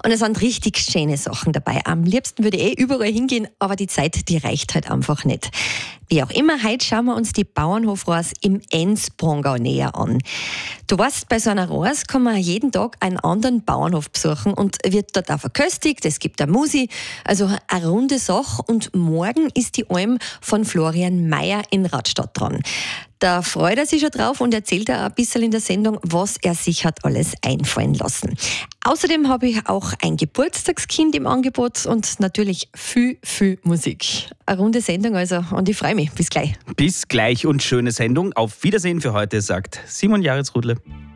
Und es sind richtig schöne Sachen dabei. Am liebsten würde ich überall hingehen, aber die Zeit, die reicht halt einfach nicht. Wie auch immer, heute schauen wir uns die Bauernhofreise im Ennsprongau näher an. Du weißt, bei so einer Reise kann man jeden Tag einen anderen Bauernhof besuchen und wird dort auch verköstigt. Es gibt eine Musi, also eine runde Sache. Und morgen ist die Alm von Florian Meyer in Radstadt dran. Da freut er sich schon drauf und erzählt er ein bisschen in der Sendung, was er sich hat alles einfallen lassen. Außerdem habe ich auch ein Geburtstagskind im Angebot und natürlich viel Musik. Eine runde Sendung also und ich freue mich. Bis gleich. Bis gleich und schöne Sendung. Auf Wiedersehen für heute, sagt Simon Jaritzrudle.